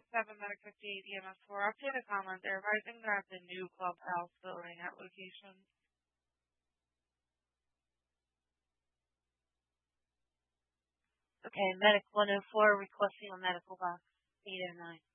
7 Medic 58 EMS4. Update a comment. They're advising that the new clubhouse building at location. Okay, Medic 104 requesting a medical box. 809.